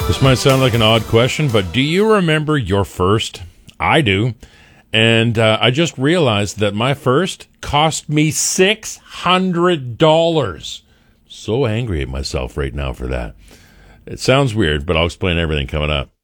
This might sound like an odd question, but do you remember your first? I do. And I just realized that my first cost me $600. So angry at myself right now for that. It sounds weird, but I'll explain everything coming up.